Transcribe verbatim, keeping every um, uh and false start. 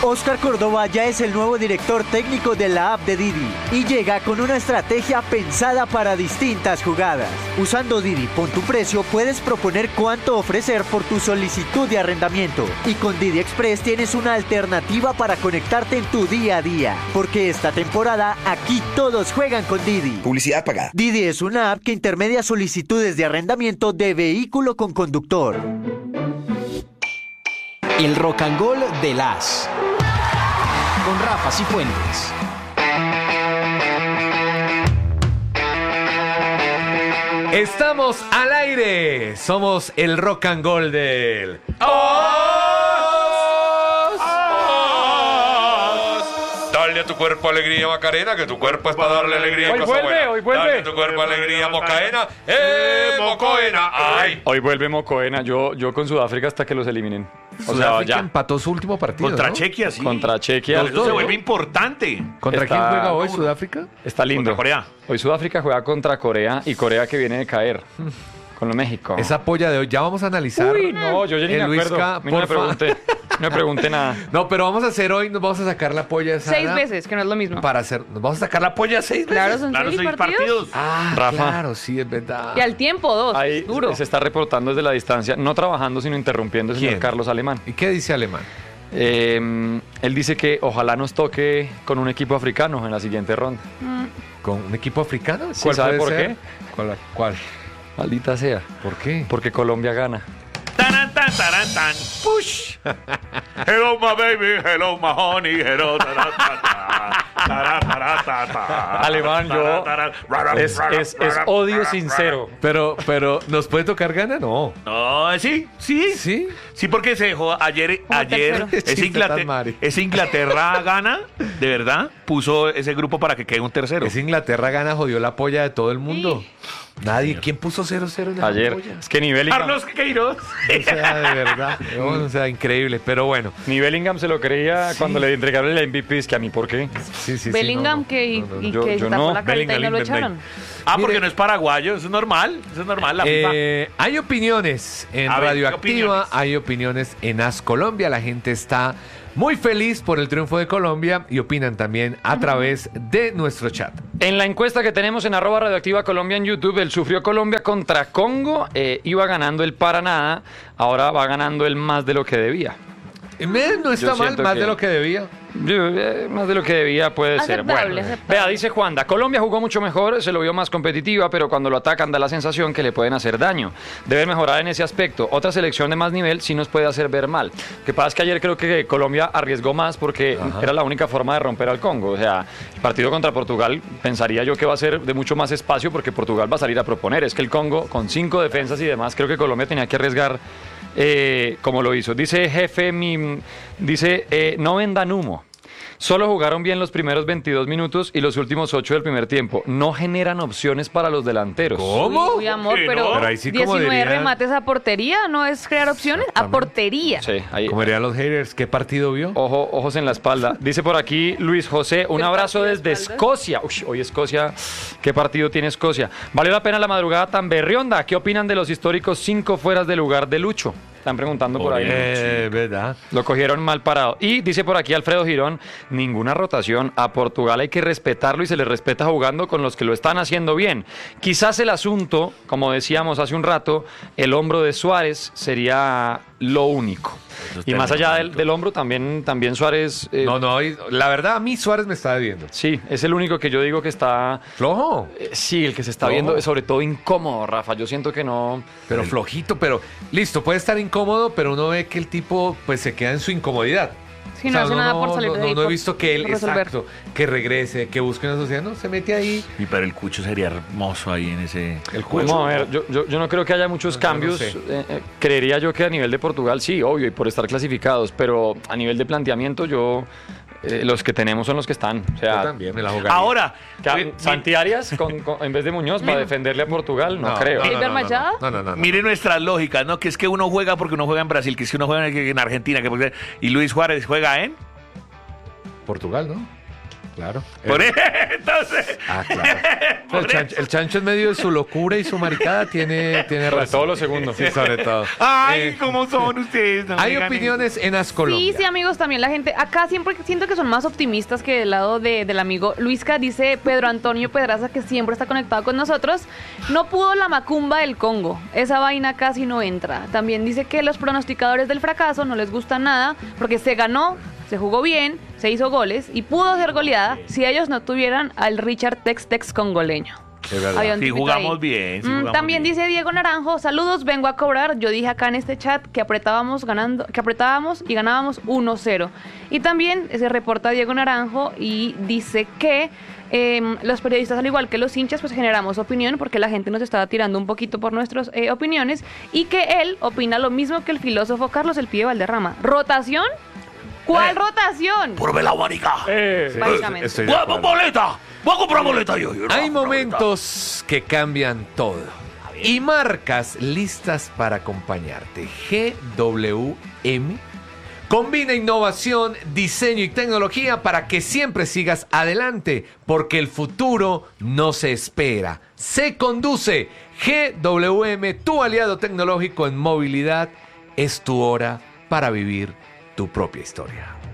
Oscar Córdoba ya es el nuevo director técnico de la app de Didi y llega con una estrategia pensada para distintas jugadas. Usando Didi Pon tu Precio puedes proponer cuánto ofrecer por tu solicitud de arrendamiento y con Didi Express tienes una alternativa para conectarte en tu día a día, porque esta temporada aquí todos juegan con Didi. Publicidad pagada. Didi es una app que intermedia solicitudes de arrendamiento de vehículo con conductor. El Rock and Roll de las con Rafa Cifuentes. Estamos al aire. Somos el Rock and Roll del ¡Oh! Dale a tu cuerpo alegría, Macarena, que tu cuerpo es para darle alegría. Hoy vuelve, buena. hoy vuelve. Dale a tu cuerpo alegría, Mocaena. ¡Eh, Mocoena! ¡Ay! Hoy vuelve Mocoena. Yo, yo con Sudáfrica hasta que los eliminen. O sea, ya empató su último partido. Contra ¿no? Chequia, sí. Contra Chequia. Eso se vuelve importante. ¿Contra Está... quién juega hoy Sudáfrica? Está lindo. Contra Corea. Hoy Sudáfrica juega contra Corea y Corea que viene de caer. Con México. Esa polla de hoy, ya vamos a analizar. Uy, no, yo ya ni me acuerdo. Luisca, no me pregunté, no me pregunté nada. No, pero vamos a hacer hoy, nos vamos a sacar la polla de Sara. Seis veces, que no es lo mismo. Para hacer, nos vamos a sacar la polla seis veces. Claro, son Claro, seis, seis partidos. partidos. Ah, Rafa. claro, sí, es verdad. Y al tiempo, dos. Ahí Duro. se está reportando desde la distancia, no trabajando, sino interrumpiendo el señor ¿Quién? Carlos Alemán. ¿Y qué dice Alemán? Eh, él dice que ojalá nos toque con un equipo africano en la siguiente ronda. ¿Con un equipo africano? Sí, ¿sabe puede por ser? qué? ¿Cuál? ¿Cuál? Maldita sea. ¿Por qué? Porque Colombia gana. Taran, tan, taran, tan. Push. Hello, my baby. Hello, my honey. Hello. Taran, tan, tan. Taran, taran, tan, tan. Alemán, yo Taran, taran, es, es, es odio sincero. Pero, pero, ¿nos puede tocar gana? No. No, sí, sí. ¿Sí? Sí, porque se dejó ayer, Como ayer tercero. ese, Chiste tan Inglaterra, mari. ese Inglaterra gana, de verdad, puso ese grupo para que quede un tercero. Ese Inglaterra gana, jodió la polla de todo el mundo. Nadie. ¿Quién puso cero cero en la Ayer. polla? Es que ni Bellingham, Carlos Queiroz. O sea, de verdad. No, o sea, increíble. Pero bueno. ni Bellingham se lo creía Sí. cuando le entregaron el M V P. Es que a mí, ¿por qué? Sí, sí, sí. Bellingham no, no, que, y- no, no, no. y Yo- que yo tapó no. la carita y no lo Bellingham, echaron. Ah, porque Mire. no es paraguayo, eso es normal, eso es normal, la FIFA. Eh, hay opiniones en A ver, ¿qué Radioactiva, opiniones? hay opiniones en As Colombia. La gente está muy feliz por el triunfo de Colombia y opinan también a través de nuestro chat. En la encuesta que tenemos en arroba radioactiva Colombia en YouTube, el sufrió Colombia contra Congo, eh, iba ganando el para nada, ahora va ganando el más de lo que debía. Eh, No está mal, siento más que- de lo que debía. Yo, eh, Más de lo que debía puede ser. Aceptable, Bueno, aceptable. vea, dice Juanda, Colombia jugó mucho mejor, se lo vio más competitiva, pero cuando lo atacan da la sensación que le pueden hacer daño. Debe mejorar en ese aspecto. Otra selección de más nivel sí nos puede hacer ver mal. Lo que pasa es que ayer creo que Colombia arriesgó más porque Ajá. era la única forma de romper al Congo. O sea, el partido contra Portugal pensaría yo que va a ser de mucho más espacio porque Portugal va a salir a proponer. Es que el Congo, con cinco defensas y demás, creo que Colombia tenía que arriesgar eh, como lo hizo. Dice jefe, mi, dice, eh, no vendan humo. Solo jugaron bien los primeros veintidós minutos y los últimos ocho del primer tiempo. No generan opciones para los delanteros. ¿Cómo? Uy, amor, Sí, pero, ¿no? Pero ahí sí, como diecinueve dirían- remates a portería, ¿no es crear opciones? A Exactamente. portería. Sí, ahí. Como dirían los haters, ¿qué partido vio? Ojo, ojos en la espalda. Dice por aquí Luis José, un ¿Qué abrazo partido de desde espalda? Escocia. Uy, hoy Escocia, ¿qué partido tiene Escocia? ¿Valió la pena la madrugada tan berrionda? ¿Qué opinan de los históricos cinco fueras de lugar de Lucho? Están preguntando por ahí. Eh, verdad. Lo cogieron mal parado. Y dice por aquí Alfredo Girón, ninguna rotación. A Portugal hay que respetarlo y se le respeta jugando con los que lo están haciendo bien. Quizás el asunto, como decíamos hace un rato, el hombro de Suárez sería lo único. Y más allá del, del hombro, también, también Suárez... eh, No, no, y la verdad a mí Suárez me está debiendo. Sí, es el único que yo digo que está... Flojo, eh, sí, el que se está No. viendo, sobre todo incómodo, Rafa. Yo siento que no... pero flojito, pero listo, puede estar incómodo, pero uno ve que el tipo pues se queda en su incomodidad. Sí, no hace nada por salir no, de no, ahí, no he por- visto que él, por resolver. exacto, que regrese, que busque una sociedad, no, se mete ahí. Y pero el Cucho sería hermoso ahí en ese... El Vamos a ver, yo, yo, yo no creo que haya muchos No, yo no cambios. sé. eh, eh, creería yo que a nivel de Portugal sí, obvio, y por estar clasificados, pero a nivel de planteamiento yo... eh, los que tenemos son los que están. O Yo sea, también me la jugaría. Ahora, que a- mi- Santi Arias con- con- en vez de Muñoz para defenderle a Portugal, no, creo. No, no, ¿Eiber no, no, Machado? no, no, no, no. mire nuestras lógicas, ¿no? Que es que uno juega porque uno juega en Brasil, que es que uno juega en, en Argentina, que porque- y Luis Suárez juega en... Portugal, ¿no? Claro. Por El- entonces. Ah, claro. Por El chancho, el chancho en medio de su locura y su maricada tiene, tiene Sobre razón. todo lo segundo. Sí, sobre todo. Ay, Eh, ¿cómo son ustedes? No me hay digan opiniones en As Colombia. Sí, sí, amigos, también la gente. Acá siempre siento que son más optimistas que del lado de- del amigo Luisca. Dice Pedro Antonio Pedraza, que siempre está conectado con nosotros. No pudo la macumba del Congo. Esa vaina casi no entra. También dice que los pronosticadores del fracaso no les gusta nada porque se ganó, se jugó bien, se hizo goles y pudo ser goleada si ellos no tuvieran al Richard Tex Tex congoleño. Es verdad. Había un Sí, tipito jugamos ahí. bien, sí Mm, jugamos también bien. dice Diego Naranjo, saludos, vengo a cobrar. Yo dije acá en este chat que apretábamos ganando, que apretábamos y ganábamos uno cero. Y también se reporta Diego Naranjo y dice que eh, los periodistas, al igual que los hinchas, pues generamos opinión porque la gente nos estaba tirando un poquito por nuestras eh, opiniones y que él opina lo mismo que el filósofo Carlos El Pibe Valderrama. ¿Rotación? ¿Cuál Eh. rotación? Por ver la marica. Eh, Básicamente. Estoy de Voy a acuerdo. boleta. Voy a comprar boleta yo. yo no, Hay boleta. momentos que cambian todo. Y marcas listas para acompañarte. G W M combina innovación, diseño y tecnología para que siempre sigas adelante, porque el futuro no se espera, se conduce. G W M, tu aliado tecnológico en movilidad, es tu hora para vivir tu propia historia.